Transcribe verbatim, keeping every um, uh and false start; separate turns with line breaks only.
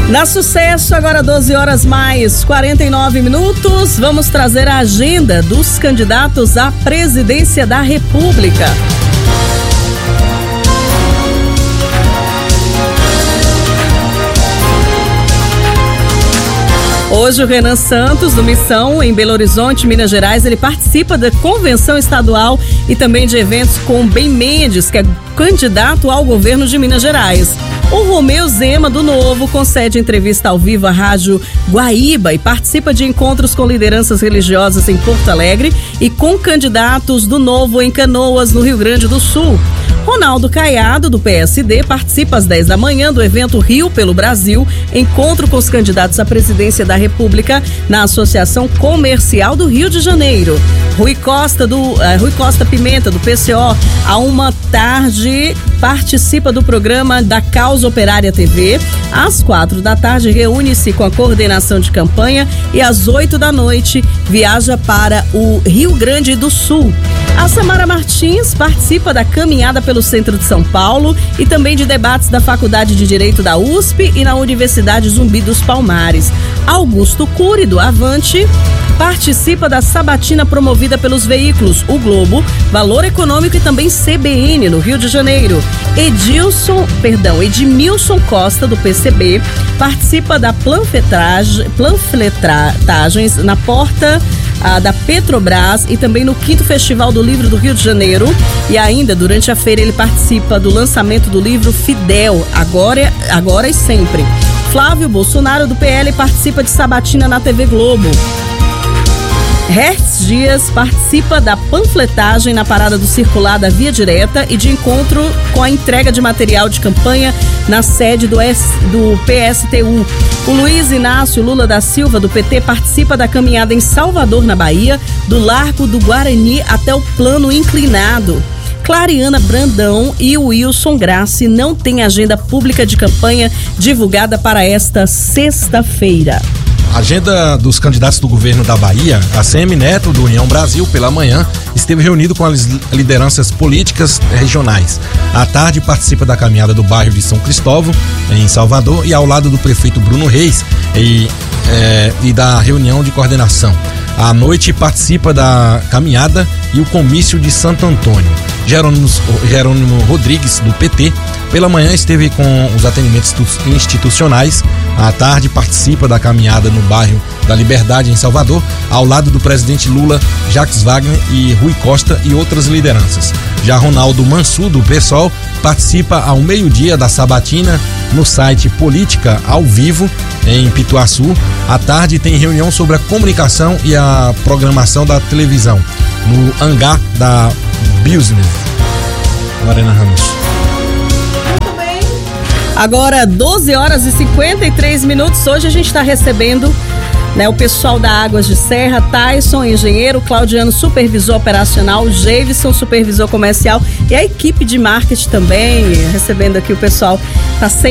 Na Sucesso, agora doze horas mais quarenta e nove minutos, vamos trazer a agenda dos candidatos à presidência da República. Hoje o Renan Santos, do Missão, em Belo Horizonte, Minas Gerais, ele participa da convenção estadual e também de eventos com Ben Mendes, que é candidato ao governo de Minas Gerais. O Romeu Zema, do Novo, concede entrevista ao vivo à Rádio Guaíba e participa de encontros com lideranças religiosas em Porto Alegre e com candidatos do Novo em Canoas, no Rio Grande do Sul. Ronaldo Caiado, do P S D, participa às dez da manhã do evento Rio pelo Brasil, encontro com os candidatos à presidência da República na Associação Comercial do Rio de Janeiro. Rui Costa, do, uh, Rui Costa Pimenta, do P C O, a uma tarde participa do programa da Causa Operária T V. Às quatro da tarde reúne-se com a coordenação de campanha e às oito da noite viaja para o Rio Grande do Sul. A Samara Martins participa da caminhada pelo centro de São Paulo e também de debates da Faculdade de Direito da U S P e na Universidade Zumbi dos Palmares. Augusto Cury, do Avante, participa da sabatina promovida pelos veículos O Globo, Valor Econômico e também C B N, no Rio de Janeiro. Edilson, perdão, Edmilson Costa, do P C B, participa da panfletragem, panfletagens na porta ah, da Petrobras e também no quinto Festival do Livro do Rio de Janeiro. E ainda, durante a feira, ele participa do lançamento do livro Fidel, Agora, Agora e Sempre. Flávio Bolsonaro, do P L, participa de sabatina na T V Globo. Hertz Dias participa da panfletagem na parada do circular da Via Direta e de encontro com a entrega de material de campanha na sede do, S, do P S T U. O Luiz Inácio Lula da Silva, do P T, participa da caminhada em Salvador, na Bahia, do Largo do Guarani até o Plano Inclinado. Clariana Brandão e Wilson Grassi não têm agenda pública de campanha divulgada para esta sexta-feira.
Agenda dos candidatos do governo da Bahia. A C M Neto, do União Brasil, pela manhã, esteve reunido com as lideranças políticas regionais. À tarde, participa da caminhada do bairro de São Cristóvão, em Salvador, e ao lado do prefeito Bruno Reis e, é, e da reunião de coordenação. À noite, participa da caminhada e o comício de Santo Antônio. Jerônimo, Jerônimo Rodrigues, do P T, pela manhã esteve com os atendimentos institucionais. À tarde, participa da caminhada no bairro da Liberdade, em Salvador, ao lado do presidente Lula, Jacques Wagner e Rui Costa e outras lideranças. Já Ronaldo Mansur, do PSOL, participa ao meio-dia da sabatina no site Política ao Vivo, em Pituaçu. À tarde, tem reunião sobre a comunicação e a programação da televisão, no hangar da Business. Lorena Ramos.
Agora, doze horas e cinquenta e três minutos. Hoje a gente está recebendo, né, o pessoal da Águas de Serra, Tyson, engenheiro, Claudiano, supervisor operacional, Jevison, supervisor comercial, e a equipe de marketing também, recebendo aqui o pessoal. Tá sempre